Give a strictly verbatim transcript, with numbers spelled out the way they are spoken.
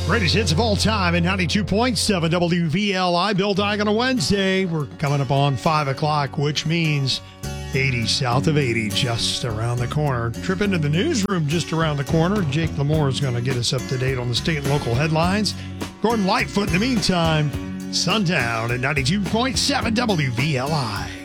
Greatest hits of all time at ninety-two point seven W V L I. Bill Dyke on a Wednesday. We're coming up on five o'clock, which means eighty south of eighty just around the corner. Trip into the newsroom just around the corner. Jake Lamore is going to get us up to date on the state and local headlines. Gordon Lightfoot in the meantime. Sundown at ninety-two point seven W V L I.